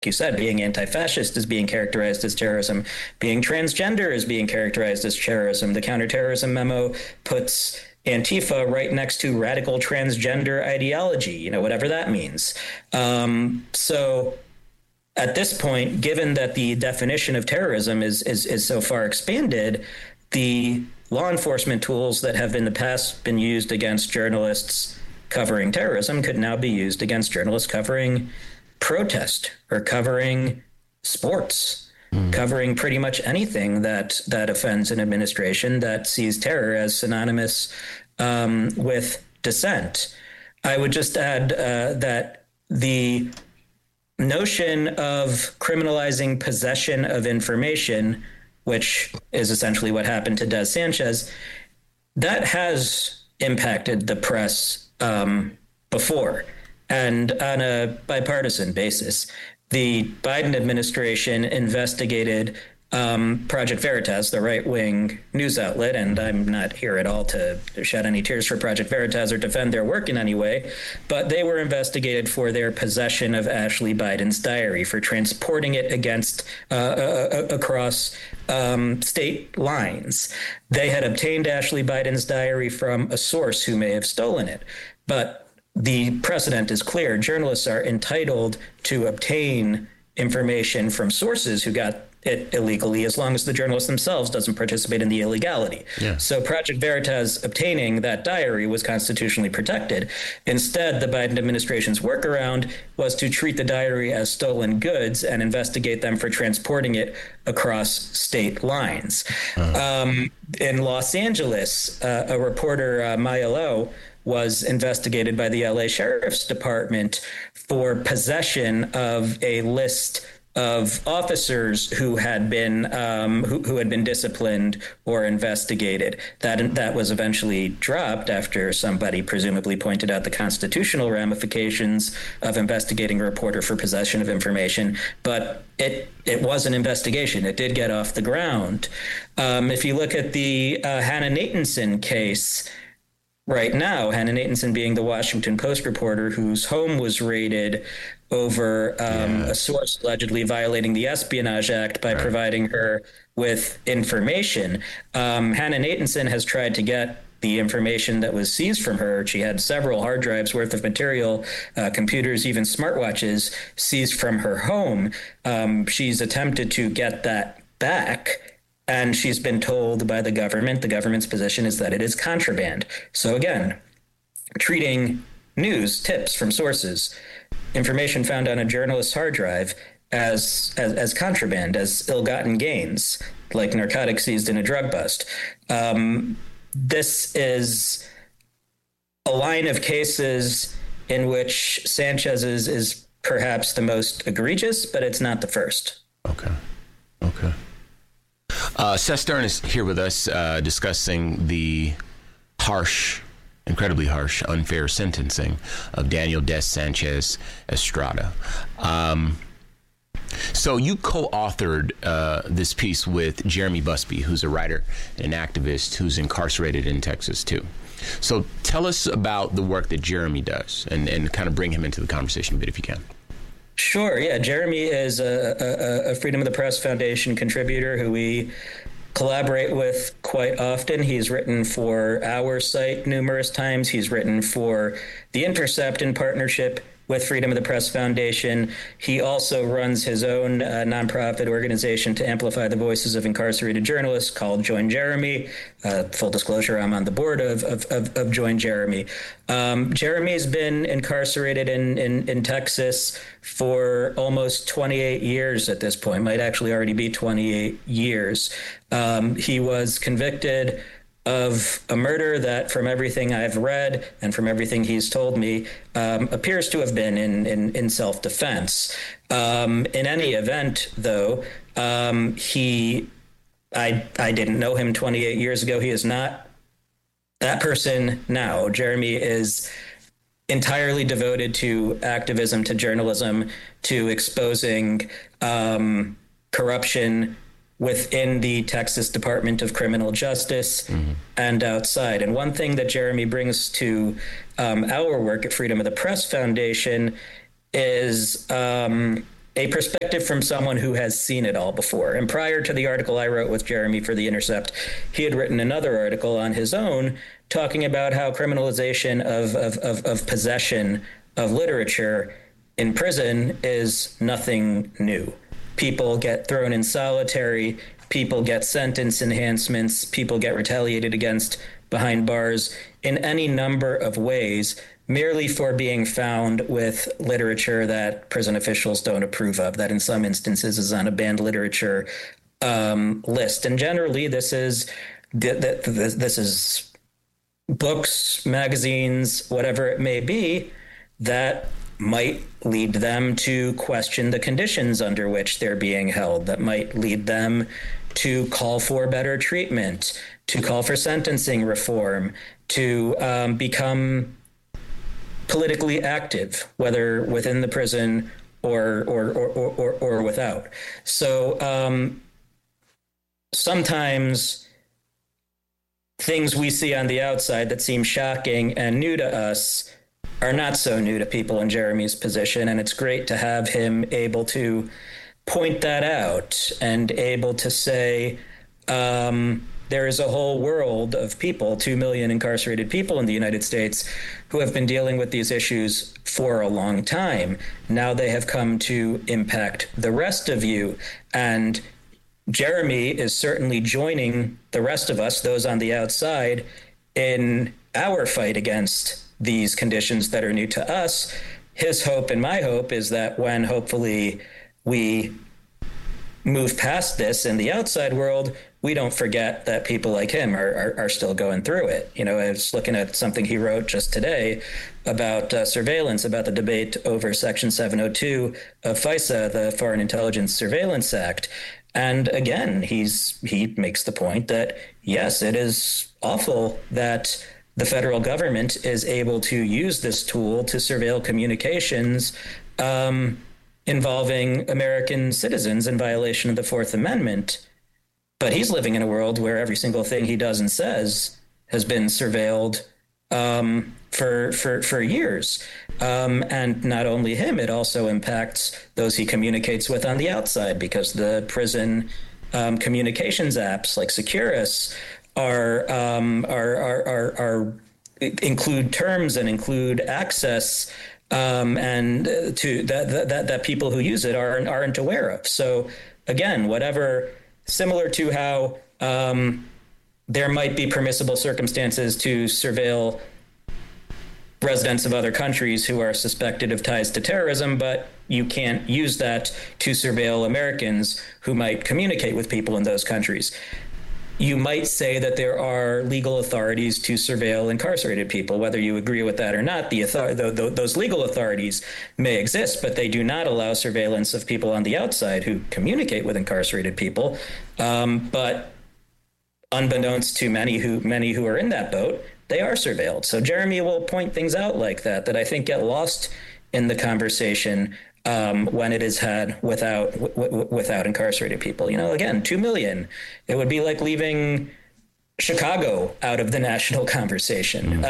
you said, being anti-fascist is being characterized as terrorism. Being transgender is being characterized as terrorism. The counterterrorism memo puts Antifa right next to radical transgender ideology, whatever that means. So at this point, given that the definition of terrorism is so far expanded, the law enforcement tools that have in the past been used against journalists covering terrorism could now be used against journalists covering protest or covering sports, covering pretty much anything that offends an administration that sees terror as synonymous with dissent. I would just add that the notion of criminalizing possession of information, which is essentially what happened to Des Sanchez, that has impacted the press before, and on a bipartisan basis. The Biden administration investigated Project Veritas, the right-wing news outlet, and I'm not here at all to shed any tears for Project Veritas or defend their work in any way, but they were investigated for their possession of Ashley Biden's diary, for transporting it across state lines. They had obtained Ashley Biden's diary from a source who may have stolen it, but the precedent is clear. Journalists are entitled to obtain information from sources who got it illegally, as long as the journalist themselves doesn't participate in the illegality. Yeah. So Project Veritas obtaining that diary was constitutionally protected. Instead, the Biden administration's workaround was to treat the diary as stolen goods and investigate them for transporting it across state lines. In Los Angeles, a reporter, Maya Lowe, was investigated by the LA Sheriff's Department for possession of a list of officers who had been disciplined or investigated. That was eventually dropped after somebody presumably pointed out the constitutional ramifications of investigating a reporter for possession of information. But it was an investigation. It did get off the ground. If you look at the Hannah Nathanson case, right now, Hannah Nathanson being the Washington Post reporter whose home was raided over a source allegedly violating the Espionage Act by providing her with information. Hannah Nathanson has tried to get the information that was seized from her. She had several hard drives worth of material, computers, even smartwatches seized from her home. She's attempted to get that back, and she's been told by the government's position is that it is contraband. So again, treating news, tips from sources, information found on a journalist's hard drive as contraband, as ill-gotten gains, like narcotics seized in a drug bust. This is a line of cases in which Sanchez's is perhaps the most egregious, but it's not the first. Okay. Seth Stern is here with us discussing the incredibly harsh, unfair sentencing of Daniel Des Sanchez Estrada. So you co-authored this piece with Jeremy Busby, who's a writer and an activist who's incarcerated in Texas, too. So tell us about the work that Jeremy does and kind of bring him into the conversation a bit if you can. Sure. Yeah. Jeremy is a Freedom of the Press Foundation contributor who we collaborate with quite often. He's written for our site numerous times. He's written for The Intercept in partnership with Freedom of the Press Foundation. He also runs his own nonprofit organization to amplify the voices of incarcerated journalists called Join Jeremy. Full disclosure, I'm on the board of Join Jeremy. Jeremy's been incarcerated in Texas for almost 28 years at this point, might actually already be 28 years. He was convicted of a murder that, from everything I've read and from everything he's told me, appears to have been in self-defense. In any event, though, I didn't know him 28 years ago. He is not that person now. Jeremy is entirely devoted to activism, to journalism, to exposing corruption within the Texas Department of Criminal Justice and outside. And one thing that Jeremy brings to our work at Freedom of the Press Foundation is a perspective from someone who has seen it all before. And prior to the article I wrote with Jeremy for The Intercept, he had written another article on his own talking about how criminalization of possession of literature in prison is nothing new. People get thrown in solitary, people get sentence enhancements, people get retaliated against behind bars in any number of ways, merely for being found with literature that prison officials don't approve of, that in some instances is on a banned literature list. And generally, this is books, magazines, whatever it may be, that might lead them to question the conditions under which they're being held, that might lead them to call for better treatment, to call for sentencing reform, to become politically active, whether within the prison or without. So sometimes things we see on the outside that seem shocking and new to us are not so new to people in Jeremy's position. And it's great to have him able to point that out and able to say, there is a whole world of people, 2 million incarcerated people in the United States, who have been dealing with these issues for a long time. Now they have come to impact the rest of you. And Jeremy is certainly joining the rest of us, those on the outside, in our fight against these conditions that are new to us. His hope and my hope is that when hopefully we move past this in the outside world, we don't forget that people like him are still going through it. You know, I was looking at something he wrote just today about surveillance, about the debate over Section 702 of FISA, the Foreign Intelligence Surveillance Act. And again, he makes the point that, yes, it is awful that the federal government is able to use this tool to surveil communications involving American citizens in violation of the Fourth Amendment. But he's living in a world where every single thing he does and says has been surveilled for years. And not only him, it also impacts those he communicates with on the outside, because the prison communications apps like Securus are include terms and include access and to that people who use it aren't aware of. So again, whatever, similar to how there might be permissible circumstances to surveil residents of other countries who are suspected of ties to terrorism, but you can't use that to surveil Americans who might communicate with people in those countries. You might say that there are legal authorities to surveil incarcerated people. Whether you agree with that or not, those legal authorities may exist, but they do not allow surveillance of people on the outside who communicate with incarcerated people. But unbeknownst to many who are in that boat, they are surveilled. So Jeremy will point things out like that I think get lost in the conversation when it is had without incarcerated people. You know, again, 2 million. It would be like leaving Chicago out of the national conversation.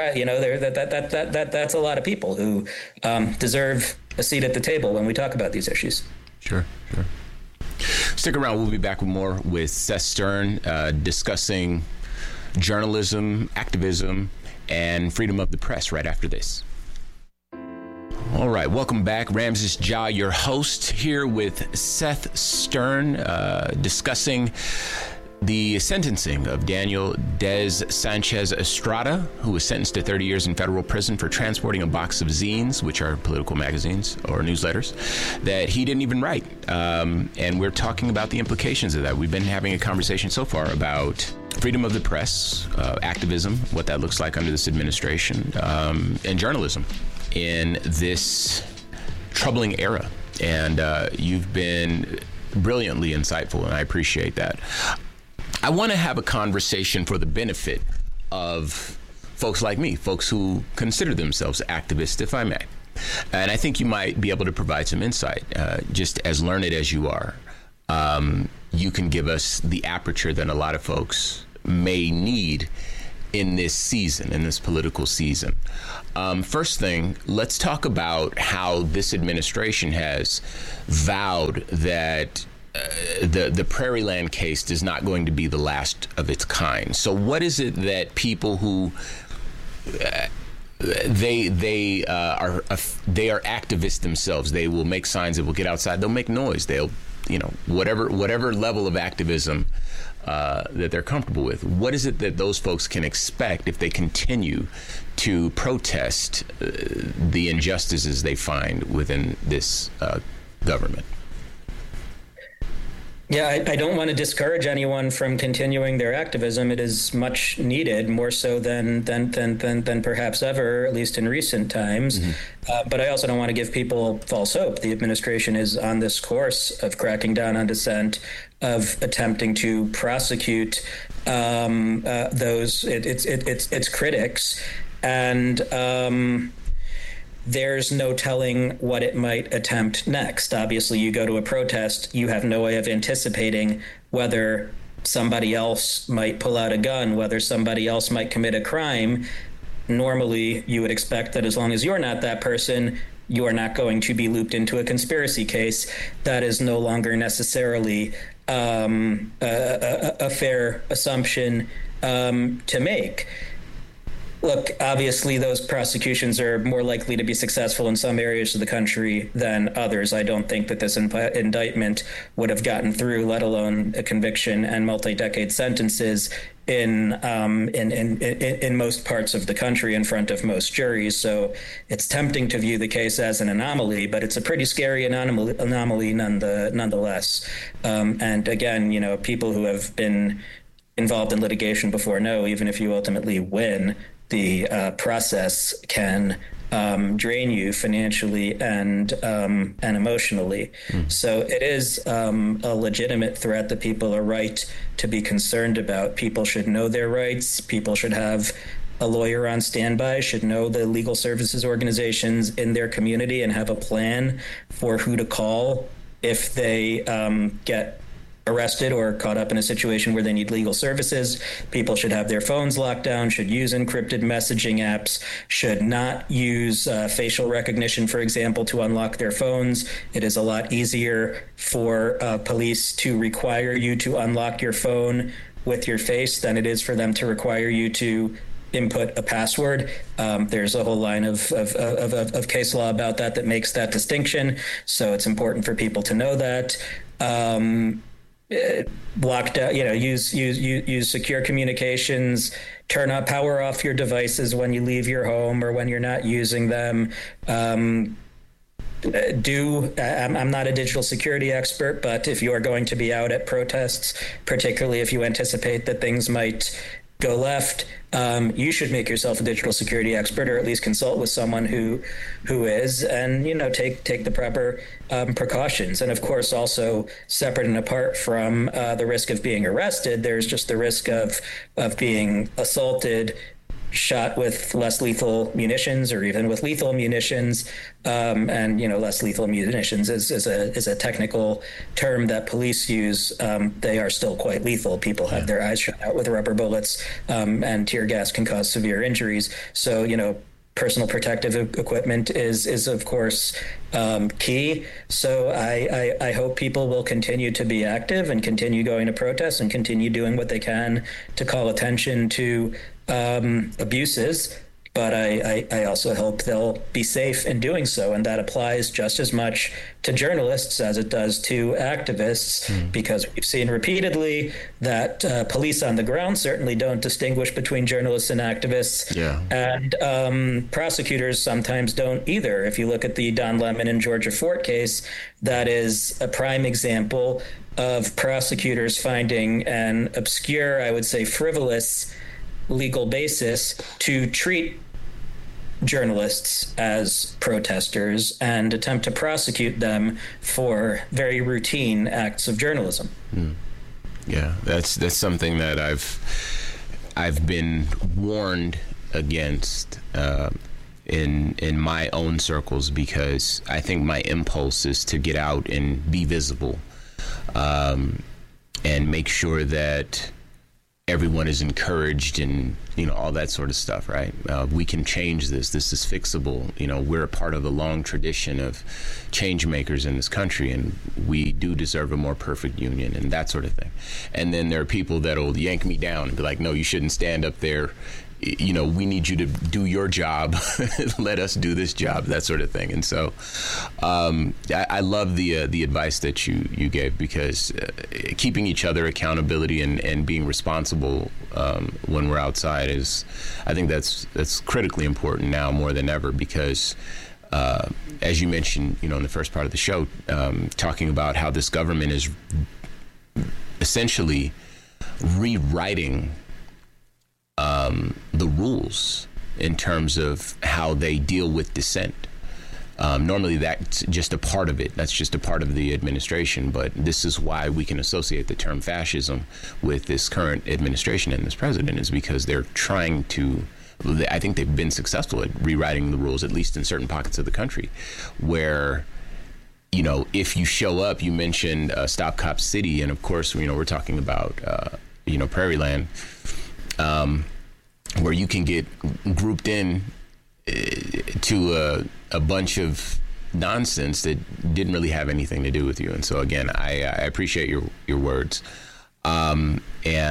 That's a lot of people who deserve a seat at the table when we talk about these issues. Sure. Stick around. We'll be back with more with Seth Stern discussing journalism, activism, and freedom of the press right after this. All right, welcome back. Ramses Ja, your host, here with Seth Stern, discussing the sentencing of Daniel Des Sanchez Estrada, who was sentenced to 30 years in federal prison for transporting a box of zines, which are political magazines or newsletters, that he didn't even write. And we're talking about the implications of that. We've been having a conversation so far about freedom of the press, activism, what that looks like under this administration, and journalism in this troubling era. And you've been brilliantly insightful, and I appreciate that. I want to have a conversation for the benefit of folks like me, folks who consider themselves activists, if I may. And I think you might be able to provide some insight, just as learned as you are. You can give us the aperture that a lot of folks may need in this season, in this political season. First thing, let's talk about how this administration has vowed that the Prairieland case is not going to be the last of its kind. So what is it that people who they are activists themselves, they will make signs, they will get outside, they'll make noise, they'll, whatever level of activism that they're comfortable with. What is it that those folks can expect if they continue to protest the injustices they find within this government? Yeah, I don't want to discourage anyone from continuing their activism. It is much needed, more so than perhaps ever, at least in recent times. Mm-hmm. But I also don't want to give people false hope. The administration is on this course of cracking down on dissent, of attempting to prosecute its critics, and there's no telling what it might attempt next. Obviously, you go to a protest, you have no way of anticipating whether somebody else might pull out a gun, whether somebody else might commit a crime. Normally, you would expect that as long as you're not that person, you are not going to be looped into a conspiracy case. That is no longer necessarily a fair assumption to make. Look, obviously, those prosecutions are more likely to be successful in some areas of the country than others. I don't think that this indictment would have gotten through, let alone a conviction and multi-decade sentences in most parts of the country in front of most juries. So it's tempting to view the case as an anomaly, but it's a pretty scary anomaly nonetheless. And again, people who have been involved in litigation before know, even if you ultimately win, the process can drain you financially and emotionally. So it is a legitimate threat that people are right to be concerned about. People should know their rights. People should have a lawyer on standby, should know the legal services organizations in their community and have a plan for who to call if they get arrested or caught up in a situation where they need legal services. People should have their phones locked down, should use encrypted messaging apps, should not use facial recognition, for example, to unlock their phones. It is a lot easier for police to require you to unlock your phone with your face than it is for them to require you to input a password. There's a whole line of case law about that makes that distinction. So it's important for people to know that. Locked out, use secure communications, power off your devices when you leave your home or when you're not using them. I'm not a digital security expert, but if you are going to be out at protests, particularly if you anticipate that things might go left, you should make yourself a digital security expert, or at least consult with someone who is, and take the proper precautions. And of course, also separate and apart from the risk of being arrested, there's just the risk of being assaulted, shot with less lethal munitions or even with lethal munitions. And less lethal munitions is a technical term that police use. They are still quite lethal. People have their eyes shot out with rubber bullets, and tear gas can cause severe injuries. So, personal protective equipment is of course key. So I hope people will continue to be active and continue going to protests and continue doing what they can to call attention to abuses. But I also hope they'll be safe in doing so. And that applies just as much to journalists as it does to activists, because we've seen repeatedly that police on the ground certainly don't distinguish between journalists and activists. Yeah. And prosecutors sometimes don't either. If you look at the Don Lemon and Georgia Fort case, that is a prime example of prosecutors finding an obscure, I would say frivolous, legal basis to treat journalists as protesters and attempt to prosecute them for very routine acts of journalism. Yeah, that's something that I've been warned against in my own circles, because I think my impulse is to get out and be visible, and make sure that everyone is encouraged and, all that sort of stuff, right? We can change this. This is fixable. We're a part of a long tradition of change makers in this country, and we do deserve a more perfect union and that sort of thing. And then there are people that'll yank me down and be like, no, you shouldn't stand up there. We need you to do your job. Let us do this job, that sort of thing. And so I love the advice that you gave, because keeping each other accountability and being responsible when we're outside I think that's critically important now more than ever, because as you mentioned, in the first part of the show, talking about how this government is essentially rewriting the rules in terms of how they deal with dissent. Normally that's just a part of it. That's just a part of the administration. But this is why we can associate the term fascism with this current administration and this president, is because they're trying to, I think they've been successful at rewriting the rules, at least in certain pockets of the country, where if you show up, you mentioned Stop Cop City, and of course, we're talking about, Prairie Land, where you can get grouped in to a bunch of nonsense that didn't really have anything to do with you. And so, again, I appreciate your words. And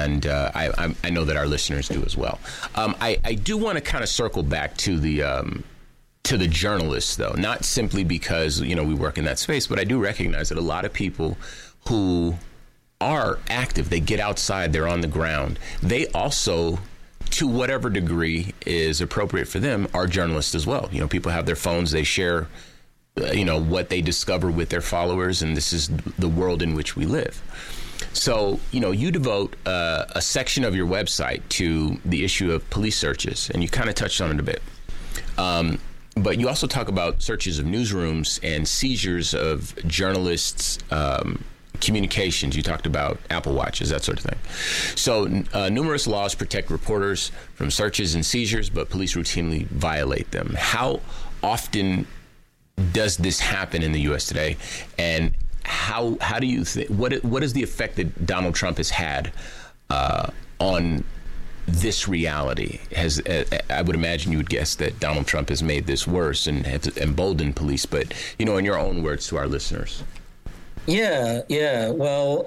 I know that our listeners do as well. I do want to kind of circle back to the journalists, though, not simply because, we work in that space, but I do recognize that a lot of people who are active, they get outside, they're on the ground. They also, to whatever degree is appropriate for them, are journalists as well. People have their phones, they share, what they discover with their followers, and this is the world in which we live. So, you devote a section of your website to the issue of police searches, and you kind of touched on it a bit. But you also talk about searches of newsrooms and seizures of journalists' communications. You talked about Apple Watches, that sort of thing. So numerous laws protect reporters from searches and seizures, but police routinely violate them. How often does this happen in the U.S. today? And how do you think, what is the effect that Donald Trump has had on this reality? I would imagine you would guess that Donald Trump has made this worse and has emboldened police, but, in your own words to our listeners. Yeah. Well,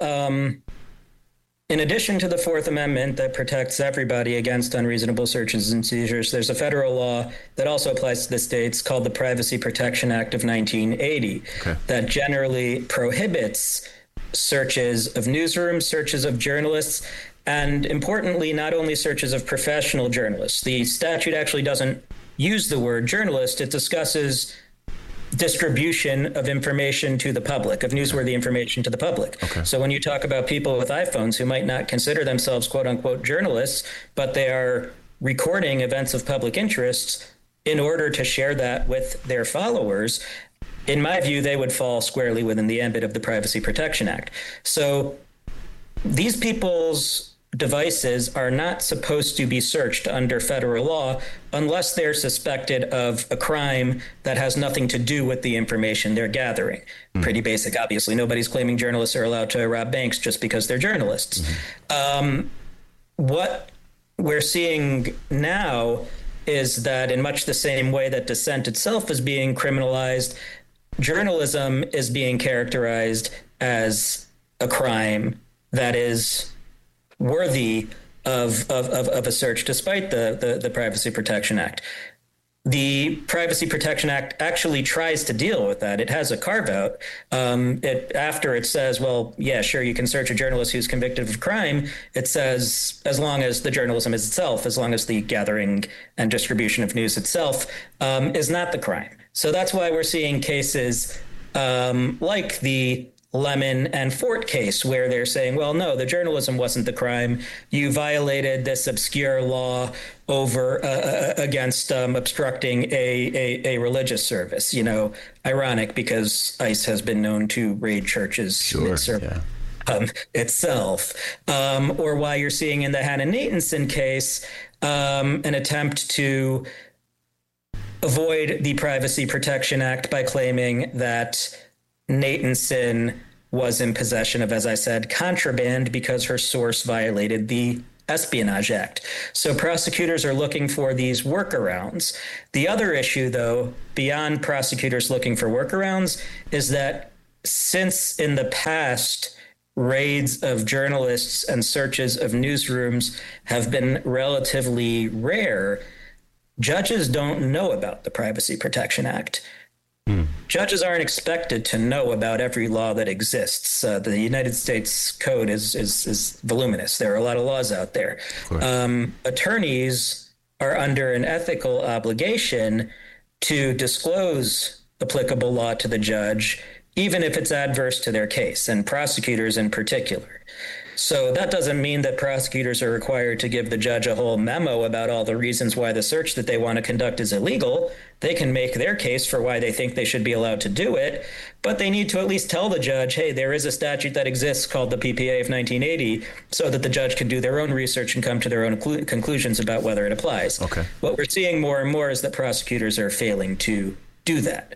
in addition to the Fourth Amendment that protects everybody against unreasonable searches and seizures, there's a federal law that also applies to the states called the Privacy Protection Act of 1980 that generally prohibits searches of newsrooms, searches of journalists, and importantly, not only searches of professional journalists. The statute actually doesn't use the word journalist. It discusses distribution of information to the public, of newsworthy information to the public. So when you talk about people with iPhones who might not consider themselves quote unquote journalists, but they are recording events of public interest in order to share that with their followers, in my view, they would fall squarely within the ambit of the Privacy Protection Act. So these people's devices are not supposed to be searched under federal law unless they're suspected of a crime that has nothing to do with the information they're gathering. Pretty basic, obviously. Nobody's claiming journalists are allowed to rob banks just because they're journalists. What we're seeing now is that in much the same way that dissent itself is being criminalized, journalism is being characterized as a crime that is worthy of a search, despite the Privacy Protection Act. The Privacy Protection Act actually tries to deal with that. It has a carve out. After it says, well, yeah, sure, you can search a journalist who's convicted of crime. It says, as long as the journalism is itself, as long as the gathering and distribution of news itself is not the crime. So that's why we're seeing cases like the Lemon and Fort case, where they're saying, well, no, the journalism wasn't the crime. You violated this obscure law over against obstructing a religious service. Ironic, because ICE has been known to raid churches itself. Or why you're seeing in the Hannah Nathanson case an attempt to avoid the Privacy Protection Act by claiming that Nathanson was in possession of, as I said, contraband because her source violated the Espionage Act. So prosecutors are looking for these workarounds. The other issue, though, beyond prosecutors looking for workarounds, is that since in the past, raids of journalists and searches of newsrooms have been relatively rare, judges don't know about the Privacy Protection Act. Judges aren't expected to know about every law that exists. The United States Code is voluminous. There are a lot of laws out there. Attorneys are under an ethical obligation to disclose applicable law to the judge, even if it's adverse to their case, and prosecutors in particular. So that doesn't mean that prosecutors are required to give the judge a whole memo about all the reasons why the search that they want to conduct is illegal. They can make their case for why they think they should be allowed to do it, but they need to at least tell the judge, hey, there is a statute that exists called the PPA of 1980, so that the judge can do their own research and come to their own conclusions about whether it applies. Okay. What we're seeing more and more is that prosecutors are failing to do that.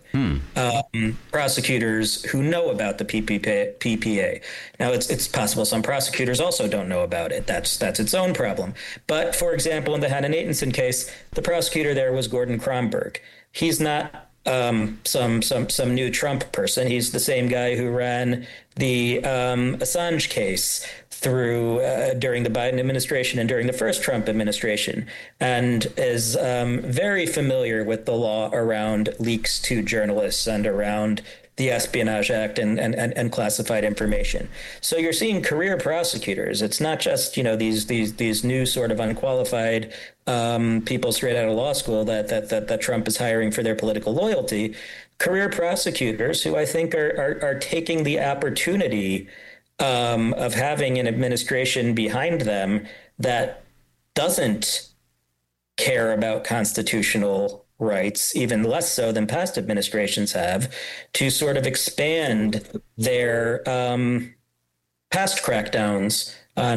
Prosecutors who know about the PPA. Now, it's possible some prosecutors also don't know about it. That's its own problem. But for example, in the Hannah Nathanson case, the prosecutor there was Gordon Kromberg. He's not some new Trump person. He's the same guy who ran the Assange case through during the Biden administration and during the first Trump administration, and is very familiar with the law around leaks to journalists and around the Espionage Act and classified information. So you're seeing career prosecutors. It's not just, these new sort of unqualified people straight out of law school that Trump is hiring for their political loyalty. Career prosecutors who I think are taking the opportunity of having an administration behind them that doesn't care about constitutional rights, even less so than past administrations have, to sort of expand their past crackdowns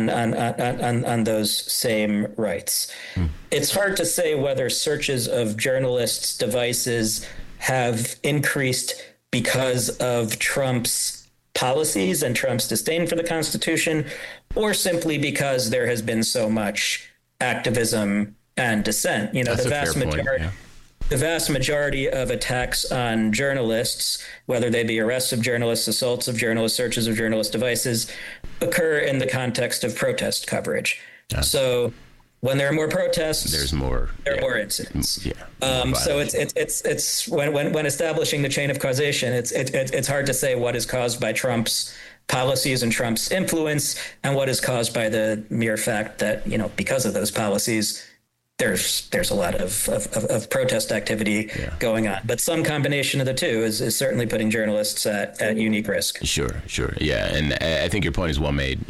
on those same rights. It's hard to say whether searches of journalists' devices have increased because of Trump's policies and Trump's disdain for the Constitution, or simply because there has been so much activism and dissent. That's the vast majority. Point, yeah. The vast majority of attacks on journalists, whether they be arrests of journalists, assaults of journalists, searches of journalist devices, occur in the context of protest coverage. So when there are more protests, there are more incidents. So it's when establishing the chain of causation, it's hard to say what is caused by Trump's policies and Trump's influence, and what is caused by the mere fact that because of those policies, there's a lot of protest activity going on. But some combination of the two is certainly putting journalists at unique risk. Sure. Yeah. And I think your point is well made.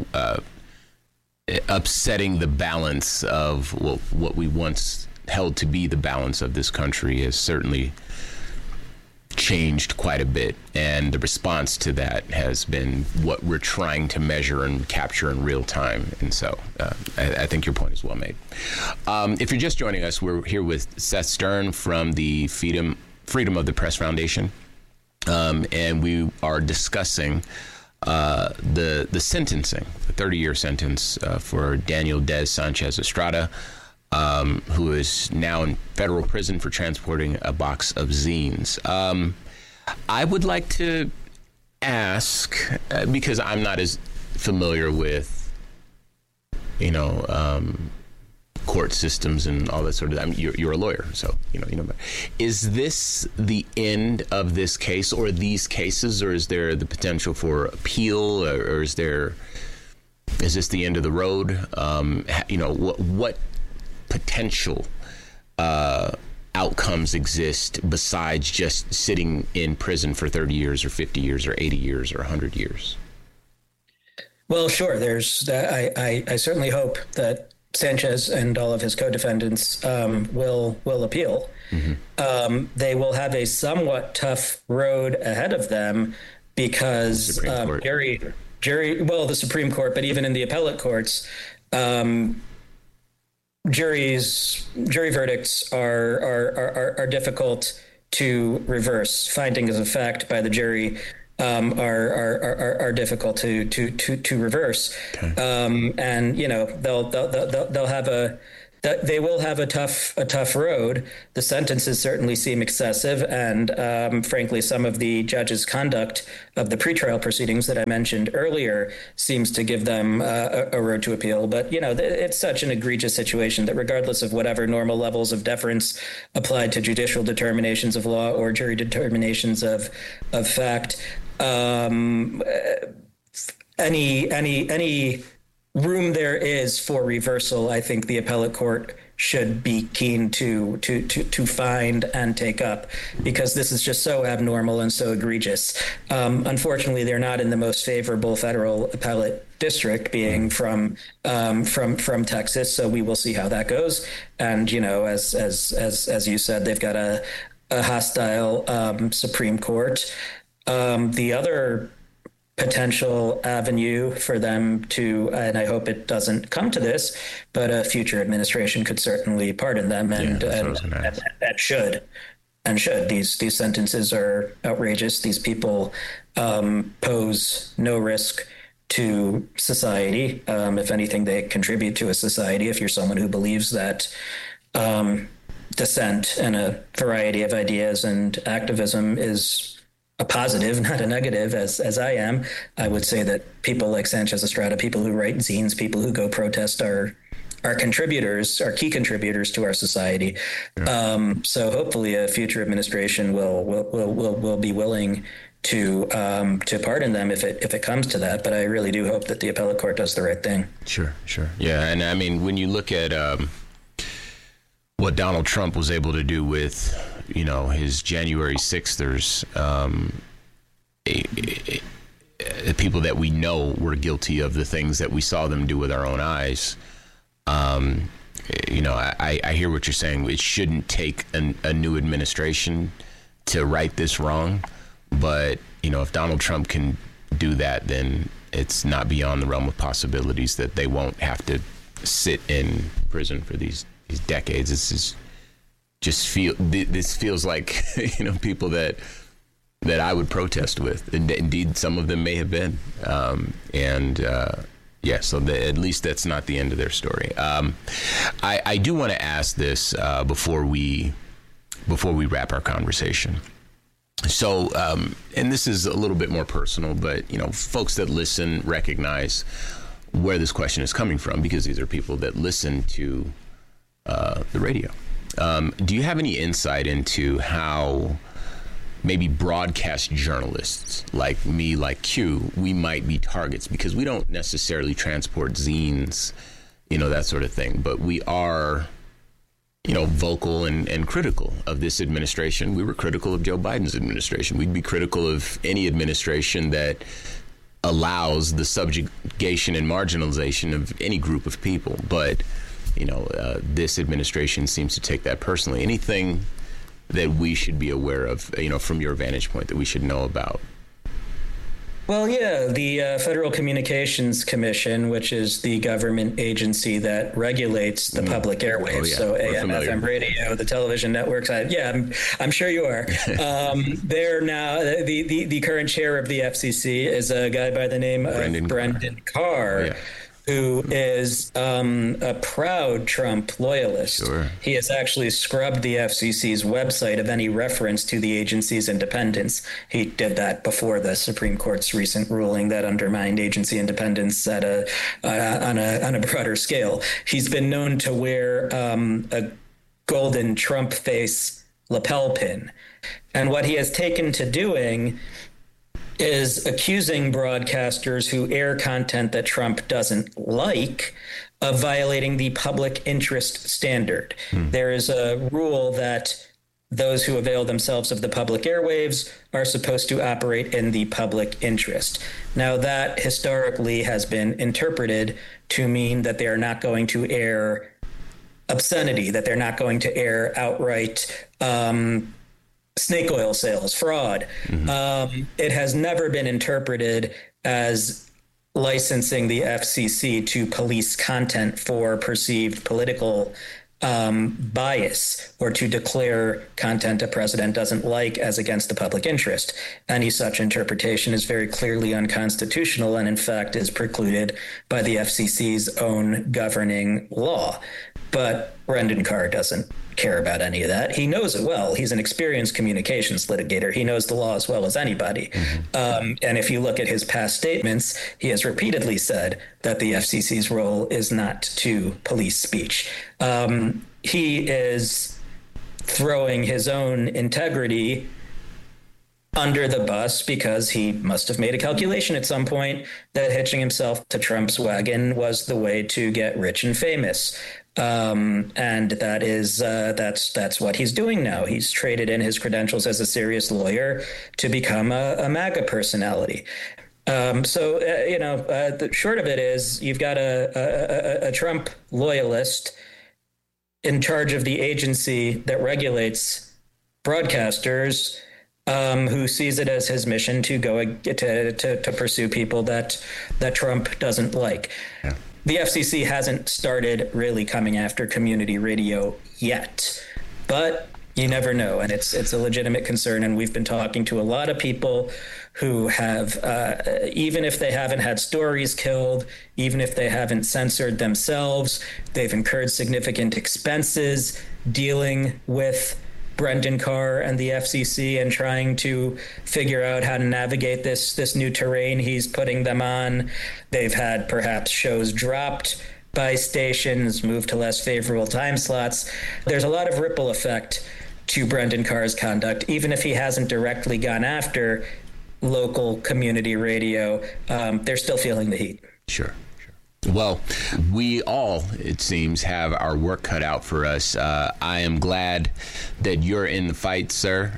Upsetting the balance of what we once held to be the balance of this country has certainly changed quite a bit, and the response to that has been what we're trying to measure and capture in real time. And so I think your point is well made. If you're just joining us, we're here with Seth Stern from the Freedom of the Press Foundation, and we are discussing the sentencing, the 30-year sentence for Daniel Des Sanchez Estrada, who is now in federal prison for transporting a box of zines. I would like to ask, because I'm not as familiar with, court systems and all that sort of. I mean, you're a lawyer, so is this the end of this case or these cases, or is there the potential for appeal, or is this the end of the road? What potential outcomes exist besides just sitting in prison for 30 years or 50 years or 80 years or 100 years? Well, sure. I certainly hope that Sanchez and all of his co-defendants will appeal. Mm-hmm. They will have a somewhat tough road ahead of them because the Supreme Court, but even in the appellate courts, jury verdicts are difficult to reverse. Findings of fact by the jury are difficult to reverse. Okay. And they'll have they will have a tough road. The sentences certainly seem excessive, and frankly, some of the judge's conduct of the pretrial proceedings that I mentioned earlier seems to give them a road to appeal. But it's such an egregious situation that regardless of whatever normal levels of deference applied to judicial determinations of law or jury determinations of fact, any room there is for reversal, I think the appellate court should be keen to find and take up, because this is just so abnormal and so egregious. Unfortunately, they're not in the most favorable federal appellate district, being from Texas. So we will see how that goes. And as you said, they've got a hostile Supreme Court. The other potential avenue for them to, and I hope it doesn't come to this, but a future administration could certainly pardon them, and should. These sentences are outrageous. These people pose no risk to society. If anything, they contribute to a society. If you're someone who believes that dissent and a variety of ideas and activism is a positive, not a negative, as I am, I would say that people like Sanchez Estrada, people who write zines, people who go protest are contributors, are key contributors to our society. Yeah. So hopefully a future administration will be willing to pardon them if it comes to that. But I really do hope that the appellate court does the right thing. Sure. Yeah, and I mean, when you look at what Donald Trump was able to do with his January 6thers, people that we know were guilty of the things that we saw them do with our own eyes. I hear what you're saying. It shouldn't take a new administration to right this wrong. But, if Donald Trump can do that, then it's not beyond the realm of possibilities that they won't have to sit in prison for these decades. This feels like people that I would protest with. Indeed, some of them may have been, so at least that's not the end of their story. I do want to ask this before we wrap our conversation. So, and this is a little bit more personal, but folks that listen recognize where this question is coming from, because these are people that listen to the radio. Do you have any insight into how maybe broadcast journalists like me, like Q, we might be targets? Because we don't necessarily transport zines, that sort of thing, but we are, vocal and critical of this administration. We were critical of Joe Biden's administration. We'd be critical of any administration that allows the subjugation and marginalization of any group of people. But this administration seems to take that personally. Anything that we should be aware of, from your vantage point, that we should know about? Well, yeah, the Federal Communications Commission, which is the government agency that regulates the public airwaves, so AM, FM radio, the television networks. I'm sure you are. They're now the current chair of the FCC is a guy by the name of Brendan Carr. Yeah. Who is a proud Trump loyalist. Sure. He has actually scrubbed the FCC's website of any reference to the agency's independence. He did that before the Supreme Court's recent ruling that undermined agency independence on a broader scale. He's been known to wear a golden Trump face lapel pin. And what he has taken to doing is accusing broadcasters who air content that Trump doesn't like of violating the public interest standard. There is a rule that those who avail themselves of the public airwaves are supposed to operate in the public interest. Now, that historically has been interpreted to mean that they are not going to air obscenity, that they're not going to air outright snake oil sales, fraud. It has never been interpreted as licensing the FCC to police content for perceived political bias or to declare content a president doesn't like as against the public interest. Any such interpretation is very clearly unconstitutional and, in fact, is precluded by the FCC's own governing law. But Brendan Carr doesn't care about any of that. He knows it well. He's an experienced communications litigator. He knows the law as well as anybody. Mm-hmm. And if you look at his past statements, he has repeatedly said that the FCC's role is not to police speech. He is throwing his own integrity under the bus because he must have made a calculation at some point that hitching himself to Trump's wagon was the way to get rich and famous. And that is that's what he's doing now. He's traded in his credentials as a serious lawyer to become a MAGA personality. The short of it is you've got a Trump loyalist in charge of the agency that regulates broadcasters, who sees it as his mission to go to pursue people that Trump doesn't like. Yeah. The FCC hasn't started really coming after community radio yet, but you never know, and it's a legitimate concern. And we've been talking to a lot of people who have, even if they haven't had stories killed, even if they haven't censored themselves, they've incurred significant expenses dealing with Brendan Carr and the FCC and trying to figure out how to navigate this new terrain he's putting them on. They've had perhaps shows dropped by stations, moved to less favorable time slots. There's a lot of ripple effect to Brendan Carr's conduct, even if he hasn't directly gone after local community radio. They're still feeling the heat. Sure. Well, we all, it seems, have our work cut out for us. I am glad that you're in the fight, sir.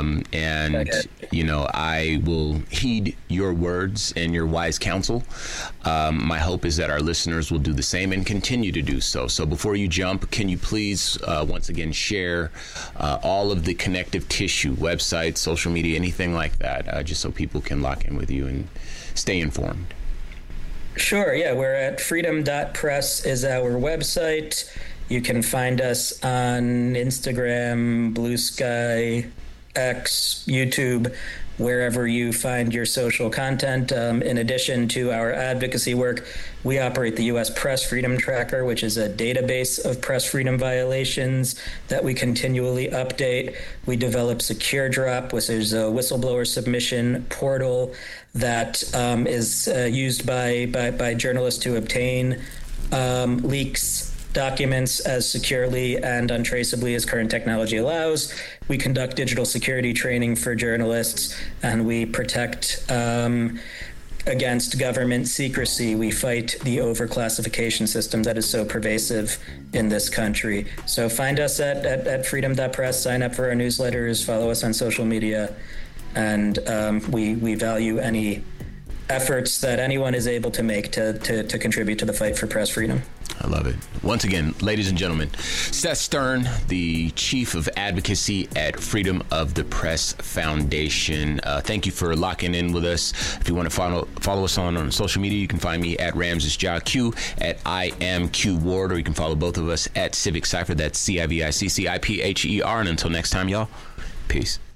I will heed your words and your wise counsel. My hope is that our listeners will do the same and continue to do so. So before you jump, can you please once again share all of the connective tissue, websites, social media, anything like that, just so people can lock in with you and stay informed? Sure. Yeah, we're at freedom.press is our website. You can find us on Instagram, Blue Sky, X, YouTube, wherever you find your social content. In addition to our advocacy work, we operate the U.S. Press Freedom Tracker, which is a database of press freedom violations that we continually update. We develop Secure Drop, which is a whistleblower submission portal that is used by journalists to obtain leaks, documents as securely and untraceably as current technology allows. We conduct digital security training for journalists, and we protect against government secrecy. We fight the overclassification system that is so pervasive in this country. So find us at freedom.press, sign up for our newsletters, follow us on social media, and we value any efforts that anyone is able to make to contribute to the fight for press freedom. I love it. Once again, ladies and gentlemen, Seth Stern, the Chief of Advocacy at Freedom of the Press Foundation. Thank you for locking in with us. If you want to follow us on social media, you can find me at RamsesJaQ, at IamQWard, or you can follow both of us at Civic Cypher. That's CIVICCIPHER. And until next time, y'all, peace.